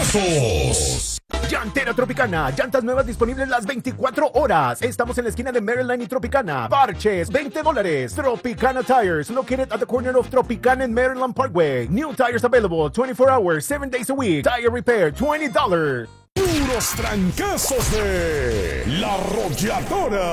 trancazos. Llantera Tropicana, llantas nuevas disponibles las 24 horas. Estamos en la esquina de Maryland y Tropicana. Parches, $20. Tropicana Tires, located at the corner of Tropicana and Maryland Parkway. New tires available 24 hours, 7 days a week. Tire repair, $20. Puros trancazos de La Arrolladora.